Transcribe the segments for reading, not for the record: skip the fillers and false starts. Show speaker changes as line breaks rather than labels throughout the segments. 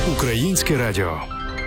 Українське радіо.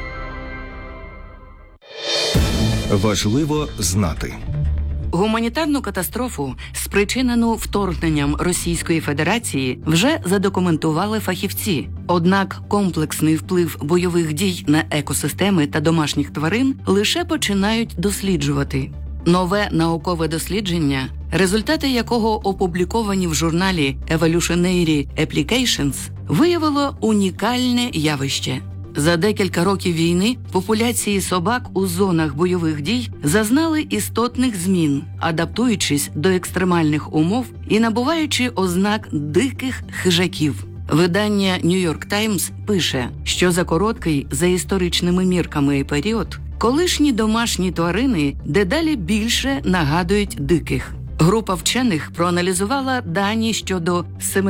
Важливо знати.
Гуманітарну катастрофу, спричинену вторгненням Російської Федерації, вже задокументували фахівці. Однак комплексний вплив бойових дій на екосистеми та домашніх тварин лише починають досліджувати. Нове наукове дослідження, результати якого опубліковані в журналі Evolutionary Applications, виявило унікальне явище. За декілька років війни популяції собак у зонах бойових дій зазнали істотних змін, адаптуючись до екстремальних умов і набуваючи ознак диких хижаків. Видання New York Times пише, що за короткий, за історичними мірками період, колишні домашні тварини дедалі більше нагадують диких. Група вчених проаналізувала дані щодо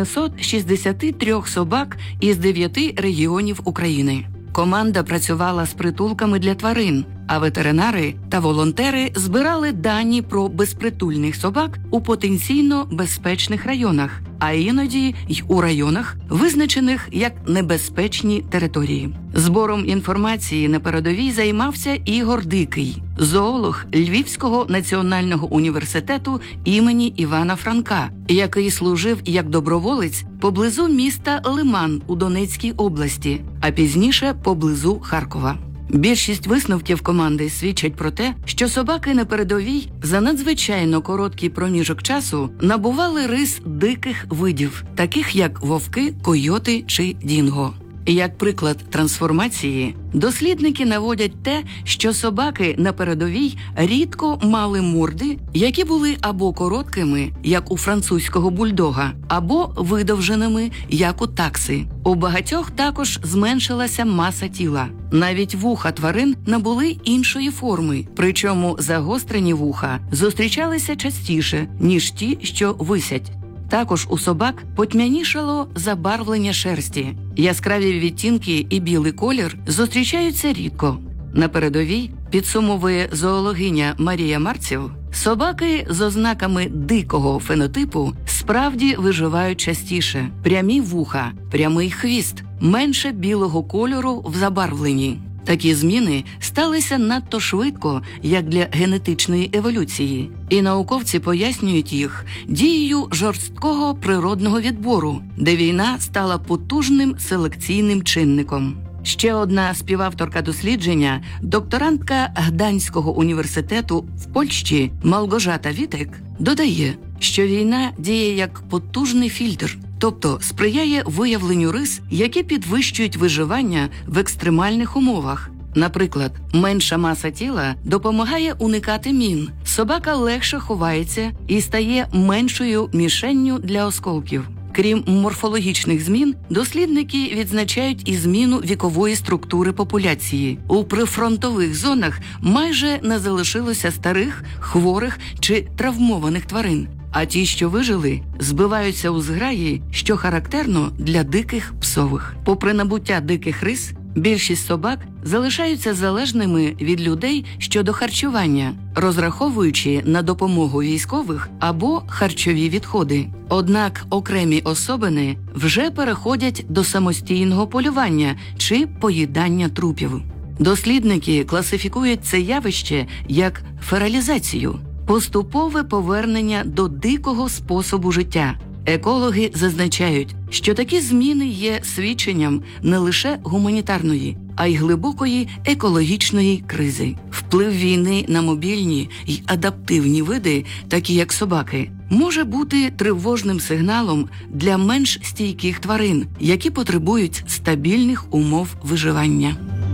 763 собак із 9 регіонів України. Команда працювала з притулками для тварин, а ветеринари та волонтери збирали дані про безпритульних собак у потенційно безпечних районах, а іноді й у районах, визначених як небезпечні території. Збором інформації на передовій займався Ігор Дикий, зоолог Львівського національного університету імені Івана Франка, який служив як доброволець поблизу міста Лиман у Донецькій області, а пізніше поблизу Харкова. Більшість висновків команди свідчать про те, що собаки на передовій за надзвичайно короткий проміжок часу набували рис диких видів, таких як вовки, койоти чи дінго. Як приклад трансформації, дослідники наводять те, що собаки на передовій рідко мали морди, які були або короткими, як у французького бульдога, або видовженими, як у такси. У багатьох також зменшилася маса тіла. Навіть вуха тварин набули іншої форми, причому загострені вуха зустрічалися частіше, ніж ті, що висять. Також у собак потьмянішало забарвлення шерсті. Яскраві відтінки і білий колір зустрічаються рідко. На передовій, підсумовує зоологиня Марія Марців, собаки з ознаками дикого фенотипу справді виживають частіше. Прямі вуха, прямий хвіст, менше білого кольору в забарвленні. Такі зміни сталися надто швидко, як для генетичної еволюції, і науковці пояснюють їх дією жорсткого природного відбору, де війна стала потужним селекційним чинником. Ще одна співавторка дослідження, докторантка Гданського університету в Польщі Малгожата Вітек, додає, що війна діє як потужний фільтр, тобто сприяє виявленню рис, які підвищують виживання в екстремальних умовах. Наприклад, менша маса тіла допомагає уникати мін, собака легше ховається і стає меншою мішенню для осколків. Крім морфологічних змін, дослідники відзначають і зміну вікової структури популяції. У прифронтових зонах майже не залишилося старих, хворих чи травмованих тварин. А ті, що вижили, збиваються у зграї, що характерно для диких псових. Попри набуття диких рис, більшість собак залишаються залежними від людей щодо харчування, розраховуючи на допомогу військових або харчові відходи. Однак окремі особини вже переходять до самостійного полювання чи поїдання трупів. Дослідники класифікують це явище як фералізацію – поступове повернення до дикого способу життя. Екологи зазначають, що такі зміни є свідченням не лише гуманітарної, а й глибокої екологічної кризи. Вплив війни на мобільні й адаптивні види, такі як собаки, може бути тривожним сигналом для менш стійких тварин, які потребують стабільних умов виживання.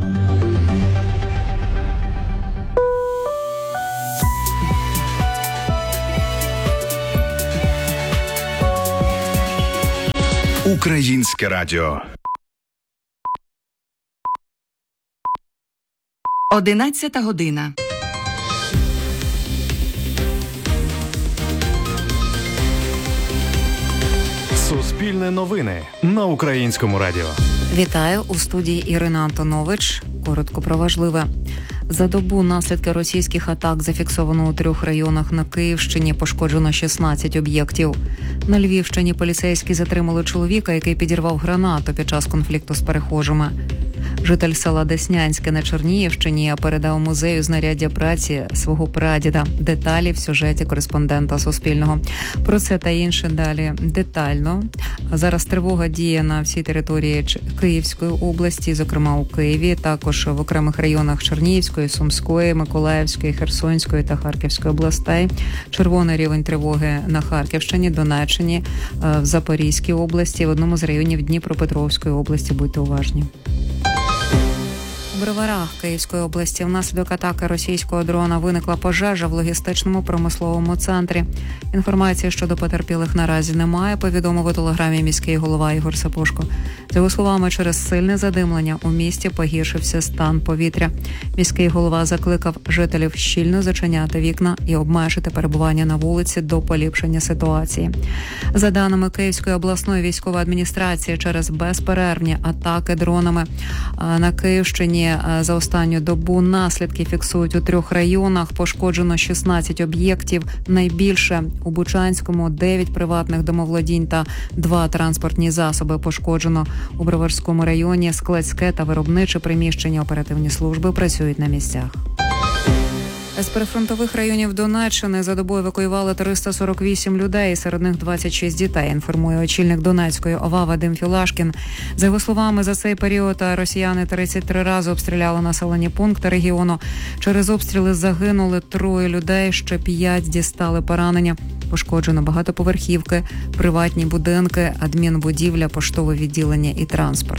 Українське радіо.
11 година.
Суспільне новини на Українському радіо.
Вітаю, у студії Ірина Антонович. Коротко про важливе. За добу наслідки російських атак зафіксовано у 3 районах на Київщині, пошкоджено 16 об'єктів. На Львівщині поліцейські затримали чоловіка, який підірвав гранату під час конфлікту з перехожими. Житель села Деснянське на Чернігівщині передав музею знаряддя праці свого прадіда. Деталі в сюжеті кореспондента Суспільного. Про це та інше далі детально. Зараз тривога діє на всій території Київської області, зокрема у Києві, також в окремих районах Чернігівської, Сумської, Миколаївської, Херсонської та Харківської областей. Червоний рівень тривоги на Харківщині, Донеччині, в Запорізькій області, в одному з районів Дніпропетровської області. Будьте уважні. У Броварах Київської області внаслідок атаки російського дрона виникла пожежа в логістичному промисловому центрі. Інформації щодо потерпілих наразі немає, повідомив у телеграмі міський голова Ігор Сапожко. За його словами, через сильне задимлення у місті погіршився стан повітря. Міський голова закликав жителів щільно зачиняти вікна і обмежити перебування на вулиці до поліпшення ситуації. За даними Київської обласної військової адміністрації, через безперервні атаки дронами на Київщині за останню добу наслідки фіксують у 3 районах. Пошкоджено 16 об'єктів. Найбільше у Бучанському 9 приватних домоволодінь та 2 транспортні засоби пошкоджено. У Броварському районі складське та виробниче приміщення, оперативні служби працюють на місцях. З прифронтових районів Донеччини за добу евакуювали 348 людей, серед них 26 дітей, інформує очільник Донецької ОВА Вадим Філашкін. За його словами, за цей період росіяни 33 рази обстріляли населені пункти регіону. Через обстріли загинули 3 людей, ще 5 дістали поранення. Пошкоджено багатоповерхівки, приватні будинки, адмінбудівля, поштове відділення і транспорт.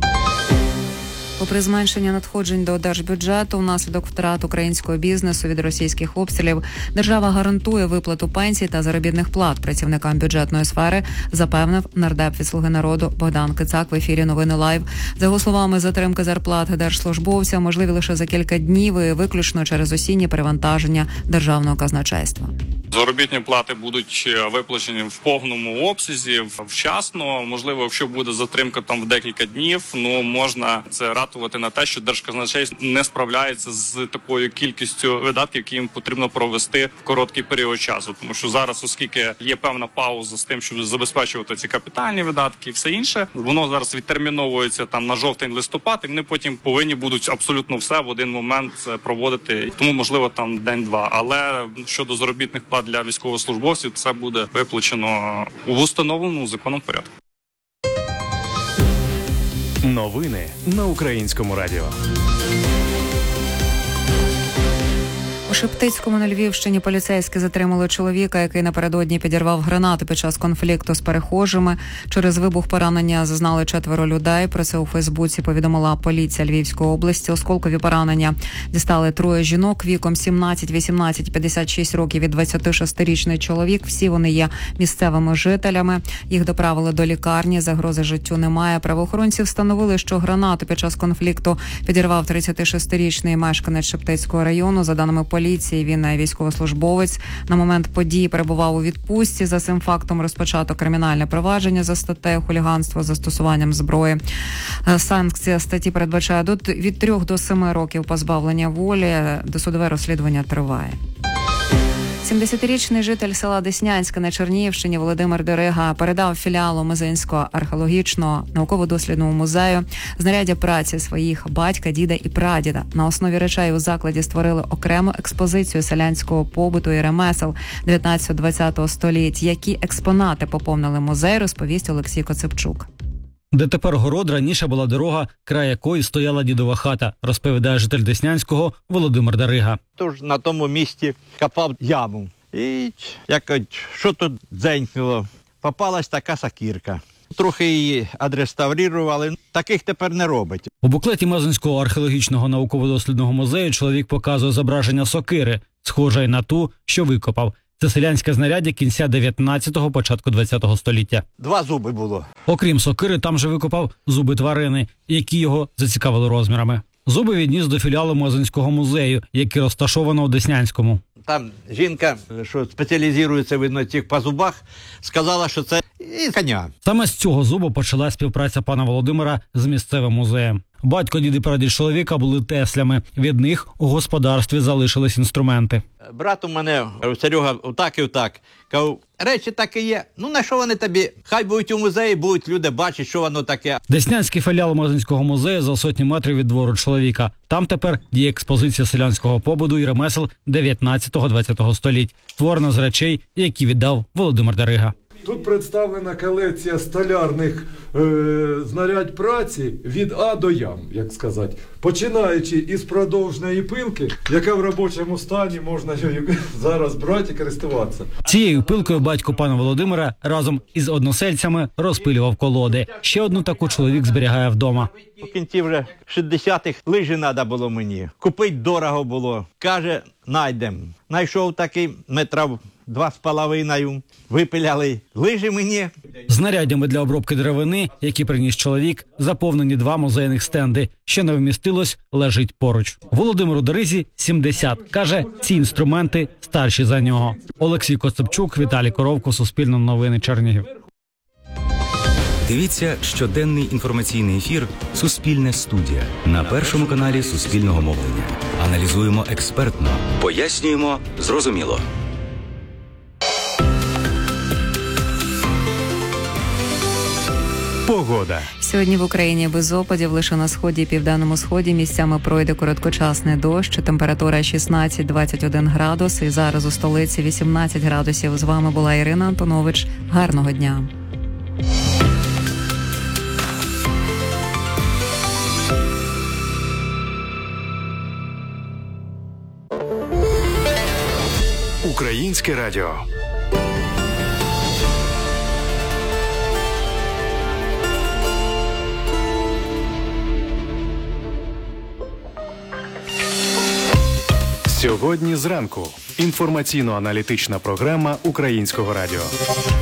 Попри зменшення надходжень до держбюджету внаслідок втрат українського бізнесу від російських обстрілів, держава гарантує виплату пенсій та заробітних плат працівникам бюджетної сфери, запевнив нардеп від «Слуги народу» Богдан Кицак в ефірі «Новини Лайв». За його словами, затримки зарплат держслужбовця можливі лише за кілька днів і виключно через осінні перевантаження державного казначейства.
Заробітні плати будуть виплачені в повному обсязі, вчасно. Можливо, якщо буде затримка там в декілька днів, можна це ратувати на те, що держказначейство не справляється з такою кількістю видатків, які їм потрібно провести в короткий період часу. Тому що зараз, оскільки є певна пауза з тим, щоб забезпечувати ці капітальні видатки і все інше, воно зараз відтерміновується там на жовтень-листопад, і вони потім повинні будуть абсолютно все в один момент проводити. Тому, можливо, там день-два. Але щодо заробітних плат для військовослужбовців, це буде виплачено у установленому законом порядку.
Новини на Українському радіо.
У Шептицькому на Львівщині поліцейські затримали чоловіка, який напередодні підірвав гранату під час конфлікту з перехожими. Через вибух поранення зазнали 4 людей. Про це у Фейсбуці повідомила поліція Львівської області. Осколкові поранення дістали 3 жінок віком 17, 18, 56 років і 26-річний чоловік. Всі вони є місцевими жителями. Їх доправили до лікарні. Загрози життю немає. Правоохоронці встановили, що гранату під час конфлікту підірвав 36-річний мешканець Шептицького району. За даними поліції, він військовослужбовець. На момент події перебував у відпустці. За цим фактом розпочато кримінальне провадження за статтею хуліганство з застосуванням зброї. Санкція статті передбачає від 3 до 7 років позбавлення волі. Досудове розслідування триває. 70-річний житель села Деснянське на Чернігівщині Володимир Дерига передав філіалу Мезенського археологічного науково-дослідного музею знаряддя праці своїх батька, діда і прадіда. На основі речей у закладі створили окрему експозицію селянського побуту і ремесел 19-20 століть. Які експонати поповнили музей, розповість Олексій Коцепчук.
Де тепер город, раніше була дорога, край якої стояла дідова хата, розповідає житель Деснянського Володимир Дерига.
Тож на тому місці копав яму. І якось, що тут дзенькнуло, попалась така сокирка. Трохи її відреставрували, таких тепер не робить.
У буклеті Мезенського археологічного науково-дослідного музею чоловік показує зображення сокири, схожої на ту, що викопав. Це селянське знаряддя кінця 19-го, початку 20-го століття.
2 зуби було.
Окрім сокири, там же викопав зуби тварини, які його зацікавили розмірами. Зуби відніс до філіалу Мезенського музею, який розташовано у Деснянському.
Там жінка, що спеціалізується, видно, по зубах, сказала, що це і коня.
Саме з цього зубу почала співпраця пана Володимира з місцевим музеєм. Батько, дід і прадід чоловіка були теслями. Від них у господарстві залишились інструменти.
Брат у мене, Серега, отак і отак. Кажу, речі так і є. Ну, на що вони тобі? Хай будуть у музеї, будуть люди бачити, що воно таке.
Деснянський філіал Мазинського музею за сотні метрів від двору чоловіка. Там тепер діє експозиція селянського побуду і ремесел 19-20 століть, створена з речей, які віддав Володимир Дарига.
Тут представлена колекція столярних знарядь праці від А до Я, як сказати. Починаючи із продовжної пилки, яка в робочому стані можна зараз брати і користуватися.
Цією пилкою батько пана Володимира разом із односельцями розпилював колоди. Ще одну таку чоловік зберігає вдома.
У кінці вже 60-х лижі треба було мені. Купити дорого було. Каже, найдем. Найшов такий метрів 2,5. Випиляли лижі мені.
Знаряддями для обробки деревини, які приніс чоловік, заповнені 2 музейних стенди. Що не вмістилось, лежить поруч. Володимиру Даризі 70. Каже, ці інструменти старші за нього. Олексій Коцепчук, Віталій Коровко, Суспільне новини, Чернігів.
Дивіться щоденний інформаційний ефір «Суспільне студія» на Першому каналі Суспільного мовлення. Аналізуємо експертно, пояснюємо зрозуміло.
Погода.
Сьогодні в Україні без опадів, лише на сході і південному сході місцями пройде короткочасний дощ, температура 16-21 градус, і зараз у столиці 18 градусів. З вами була Ірина Антонович. Гарного дня.
Українське радіо. Сьогодні зранку. Інформаційно-аналітична програма Українського радіо.